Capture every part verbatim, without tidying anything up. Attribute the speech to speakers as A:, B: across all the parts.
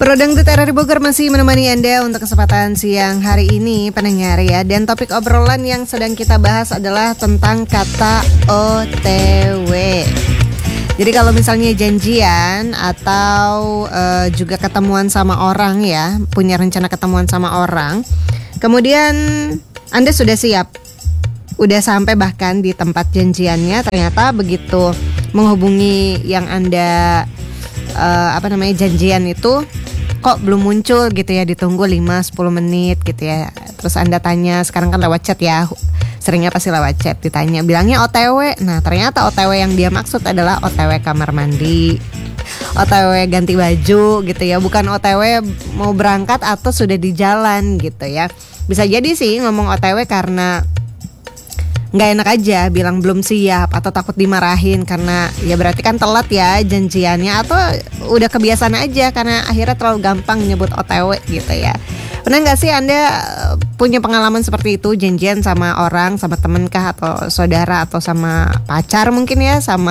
A: Pro Dangdut R R I Bogor masih menemani Anda untuk kesempatan siang hari ini pendengar ya. Dan topik obrolan yang sedang kita bahas adalah tentang kata O T W. Jadi kalau misalnya janjian atau uh, juga ketemuan sama orang ya, punya rencana ketemuan sama orang, kemudian Anda sudah siap, udah sampai bahkan di tempat janjiannya, ternyata begitu menghubungi yang Anda uh, apa namanya janjian itu kok belum muncul gitu ya, ditunggu lima sampai sepuluh menit gitu ya. Terus Anda tanya, sekarang kan lewat chat ya, seringnya pasti lewat chat, ditanya bilangnya O T W. Nah ternyata O T W yang dia maksud adalah O T W kamar mandi, O T W ganti baju gitu ya, bukan O T W mau berangkat atau sudah di jalan gitu ya. Bisa jadi sih ngomong O T W karena nggak enak aja, bilang belum siap atau takut dimarahin karena ya berarti kan telat ya janjiannya, atau udah kebiasaan aja karena akhirnya terlalu gampang nyebut O T W gitu ya. Pernah nggak sih Anda punya pengalaman seperti itu, janjian sama orang, sama temen kah atau saudara atau sama pacar mungkin ya, sama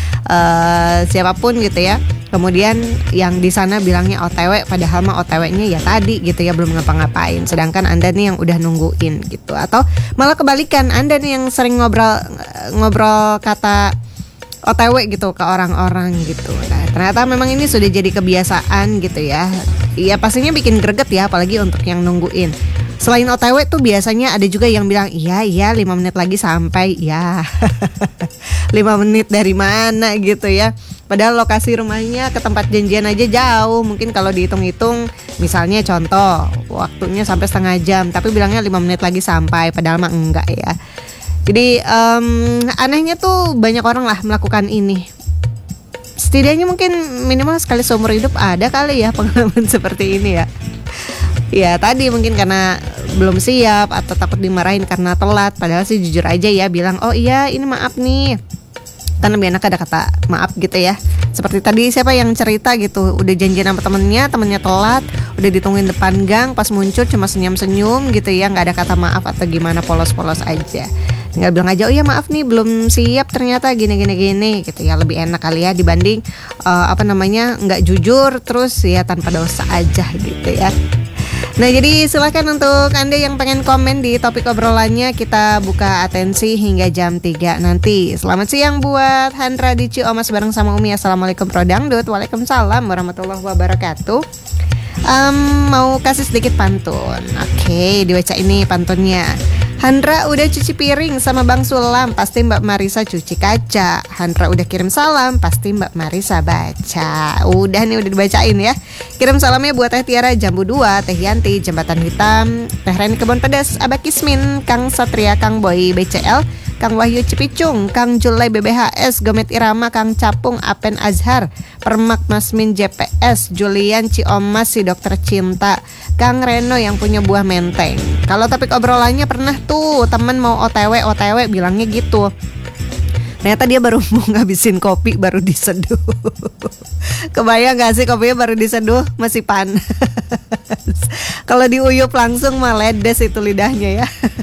A: uh, siapapun gitu ya, kemudian yang di sana bilangnya O T W padahal mah O T W-nya ya tadi gitu ya, belum ngapa-ngapain, sedangkan Anda nih yang udah nungguin gitu. Atau malah kebalikan, Anda nih yang sering ngobrol ngobrol kata O T W gitu ke orang-orang gitu. Nah, ternyata memang ini sudah jadi kebiasaan gitu ya. Iya pastinya bikin greget ya, apalagi untuk yang nungguin. Selain O T W tuh biasanya ada juga yang bilang iya iya lima menit lagi sampai. Ya lima menit dari mana gitu ya, padahal lokasi rumahnya ke tempat janjian aja jauh. Mungkin kalau dihitung-hitung misalnya contoh waktunya sampai setengah jam, tapi bilangnya lima menit lagi sampai, padahal mah enggak ya. Jadi um, anehnya tuh banyak orang lah melakukan ini. Setidaknya mungkin minimal sekali seumur hidup ada kali ya pengalaman seperti ini ya. Ya tadi mungkin karena belum siap atau takut dimarahin karena telat, padahal sih jujur aja ya bilang oh iya ini maaf nih, kan lebih enak ada kata maaf gitu ya. Seperti tadi siapa yang cerita gitu, udah janjian sama temennya, temennya telat, udah ditungguin depan gang, pas muncul cuma senyum-senyum gitu ya, nggak ada kata maaf atau gimana, polos-polos aja. Tinggal bilang aja oh ya maaf nih belum siap ternyata gini-gini gini gitu ya, lebih enak kali ya dibanding uh, apa namanya nggak jujur terus ya tanpa dosa aja gitu ya. Nah jadi silakan untuk Anda yang pengen komen di topik obrolannya, kita buka atensi hingga jam tiga nanti. Selamat siang buat Handra di Ciomas bareng sama Umi. Assalamualaikum Pro Dangdut. Waalaikumsalam warahmatullahi wabarakatuh. um, Mau kasih sedikit pantun. Oke, dibaca ini pantunnya. Handra udah cuci piring sama Bang Sulam, pasti Mbak Marisa cuci kaca. Handra udah kirim salam, pasti Mbak Marisa baca. Udah nih udah dibacain ya. Kirim salamnya buat Teh Tiara Jambu dua, Teh Yanti Jembatan Hitam, Teh Reni Kebon Pedas, Abah Kismin, Kang Satria, Kang Boy B C L, Kang Wahyu Cipicung, Kang Julai B B H S, Gomet Irama, Kang Capung, Apen Azhar, Permak Masmin J P S, Julian Ciomas si dokter cinta, Kang Reno yang punya buah menteng. Kalau topik obrolannya pernah tuh temen mau O T W O T W bilangnya gitu. Ternyata dia baru mau ngabisin kopi baru diseduh. Kebayang gak sih kopinya baru diseduh masih panas. Kalau diuyup langsung mah ledes itu lidahnya ya.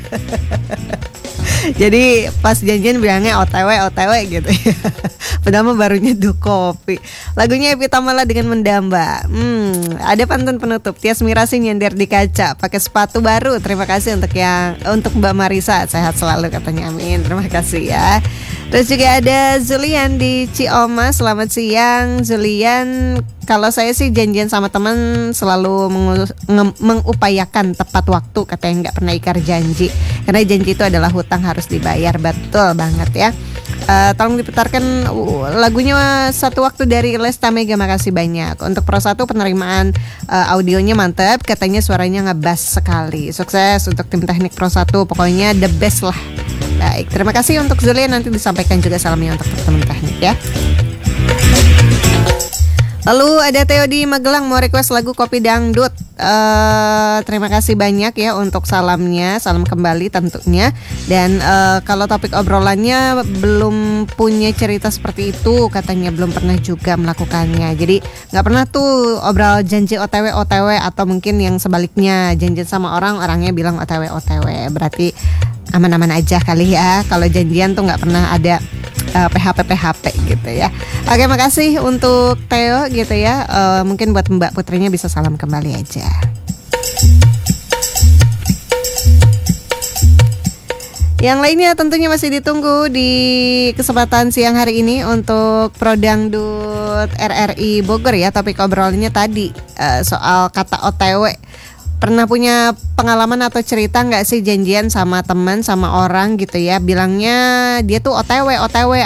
A: Jadi pas janjian bilangnya O T W O T W gitu ya. Padahal mah baru nyeduh kopi. Lagunya Epi Tamala dengan Mendamba. Hmm, ada pantun penutup. Tias Mirasi nyender di kaca, pakai sepatu baru. Terima kasih untuk yang untuk Mbak Marisa, sehat selalu katanya, amin. Terima kasih ya. Terus juga ada Zulian di Ciomas. Selamat siang Zulian. Kalau saya sih janjian sama teman selalu mengu- nge- mengupayakan tepat waktu, katanya nggak pernah ikar janji. Karena janji itu adalah hutang harus dibayar, betul banget ya. Uh, tolong diputarkan uh, lagunya Satu Waktu dari Lesta Mega, makasih banyak. Untuk Pro satu penerimaan uh, audionya mantap, katanya suaranya ngebas sekali. Sukses untuk tim teknik Pro satu, pokoknya the best lah. Baik, terima kasih untuk Zulian, nanti disampaikan juga salamnya untuk teman teknik ya. Lalu ada Theo di Magelang mau request lagu Kopi Dangdut. uh, Terima kasih banyak ya untuk salamnya. Salam kembali tentunya. Dan uh, kalau topik obrolannya belum punya cerita seperti itu, katanya belum pernah juga melakukannya. Jadi gak pernah tuh obrol janji O T W O T W, atau mungkin yang sebaliknya, janjian sama orang, orangnya bilang O T W O T W. Berarti aman-aman aja kali ya. Kalau janjian tuh gak pernah ada uh, P H P P H P gitu ya. Oke, makasih untuk Theo gitu ya. Uh, mungkin buat Mbak Putrinya bisa salam kembali aja. Yang lainnya tentunya masih ditunggu di kesempatan siang hari ini untuk Prodangdut R R I Bogor ya. Topik obrolannya tadi uh, soal kata O T W. Pernah punya pengalaman atau cerita nggak sih janjian sama teman, sama orang gitu ya, bilangnya dia tuh O T W, O T W